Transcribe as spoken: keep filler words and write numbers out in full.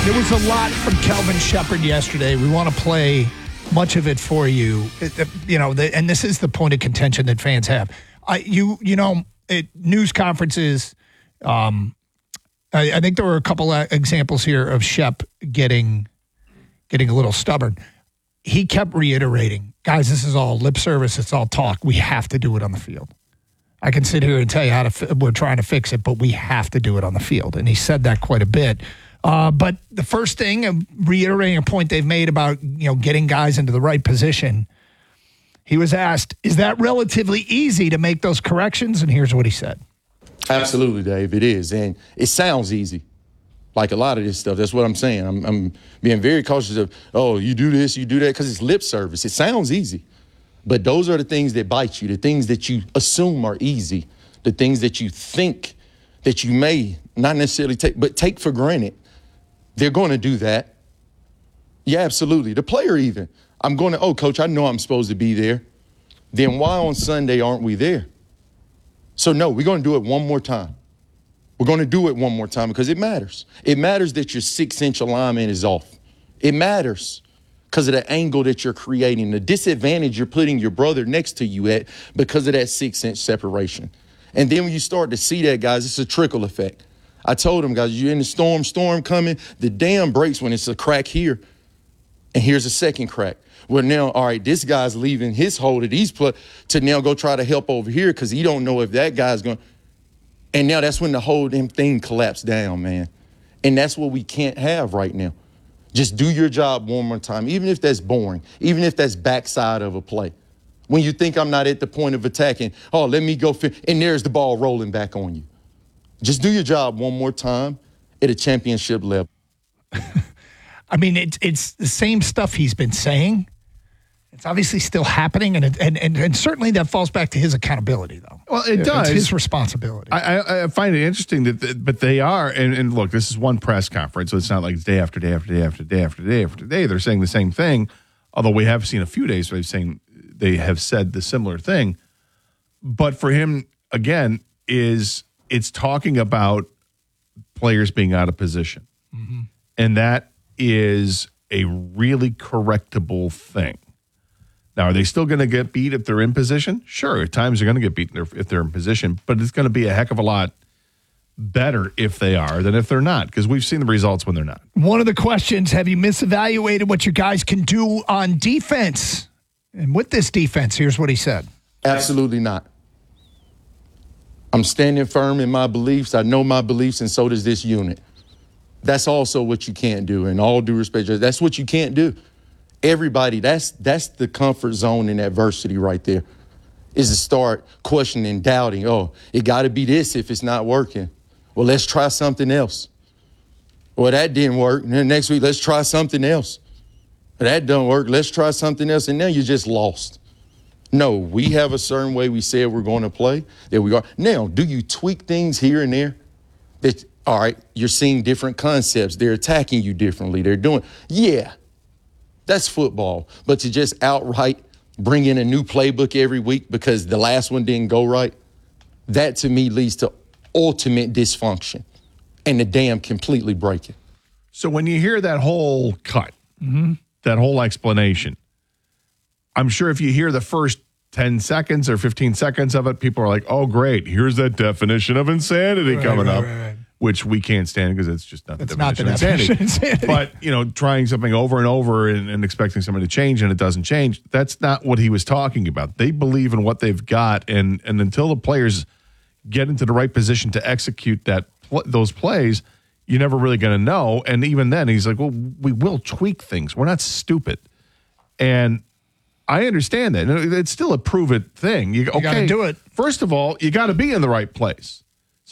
There was a lot from Kelvin Sheppard yesterday. We want to play much of it for you. It, it, you know, the, and this is the point of contention that fans have. I, you, you know, at news conferences, um, I, I think there were a couple of examples here of Shep getting getting a little stubborn. He kept reiterating, guys, this is all lip service. It's all talk. We have to do it on the field. I can sit here and tell you how to. Fi- we're trying to fix it, but we have to do it on the field. And he said that quite a bit. Uh, but the first thing, uh, reiterating a point they've made about, you know, getting guys into the right position, he was asked, is that relatively easy to make those corrections? And here's what he said. Absolutely, Dave, it is. And it sounds easy, like a lot of this stuff. That's what I'm saying. I'm, I'm being very cautious of, oh, you do this, you do that, because it's lip service. It sounds easy. But those are the things that bite you, the things that you assume are easy, the things that you think that you may not necessarily take, but take for granted. They're going to do that. Yeah, absolutely. The player even. I'm going to, oh, coach, I know I'm supposed to be there. Then why on Sunday aren't we there? So, no, we're going to do it one more time. We're going to do it one more time because it matters. It matters that your six-inch alignment is off. It matters because of the angle that you're creating, the disadvantage you're putting your brother next to you at because of that six-inch separation. And then when you start to see that, guys, it's a trickle effect. I told him, guys, you're in the storm, storm coming. The dam breaks when it's a crack here. And here's a second crack. Well, now, all right, this guy's leaving his hole that he's put to now go try to help over here because he don't know if that guy's going. And now that's when the whole damn thing collapsed down, man. And that's what we can't have right now. Just do your job one more time, even if that's boring, even if that's backside of a play. When you think I'm not at the point of attacking, oh, let me go. Fi-. And there's the ball rolling back on you. Just do your job one more time at a championship level. I mean, it's it's the same stuff he's been saying. It's obviously still happening, and it, and, and and certainly that falls back to his accountability, though. Well, it does. It's his responsibility. I, I, I find it interesting that, that, but they are, and, and look, this is one press conference, so it's not like day after day after day after day after day after day. They're saying the same thing, although we have seen a few days where they're saying they have said the similar thing. But for him, again, is it's talking about players being out of position. Mm-hmm. And that is a really correctable thing. Now, are they still going to get beat if they're in position? Sure, at times they're going to get beaten if they're in position, but it's going to be a heck of a lot better if they are than if they're not, because we've seen the results when they're not. One of the questions, have you misevaluated what your guys can do on defense? And with this defense, here's what he said. Absolutely not. I'm standing firm in my beliefs. I know my beliefs, and so does this unit. That's also what you can't do. In all due respect, that's what you can't do. Everybody, that's that's the comfort zone in adversity right there, is to start questioning, doubting. Oh, it got to be this if it's not working. Well, let's try something else. Well, that didn't work. And then next week, let's try something else. That don't work. Let's try something else. And now you're just lost. No, we have a certain way we said we're going to play, that we are. Now, do you tweak things here and there? That, all right, you're seeing different concepts. They're attacking you differently. They're doing, yeah, that's football. But to just outright bring in a new playbook every week because the last one didn't go right, that to me leads to ultimate dysfunction and the dam completely breaking. So when you hear that whole cut, mm-hmm. that whole explanation, I'm sure if you hear the first ten seconds or fifteen seconds of it, people are like, oh, great, here's that definition of insanity right, coming right, up, right, right. which we can't stand because it's just not the it's definition, not the of, insanity. definition of insanity. But, you know, trying something over and over and, and expecting something to change and it doesn't change, that's not what he was talking about. They believe in what they've got, and, and until the players get into the right position to execute that pl- those plays, you're never really going to know. And even then, he's like, well, we will tweak things. We're not stupid. And I understand that. It's still a prove it thing. You, okay, you got to do it. First of all, you got to be in the right place.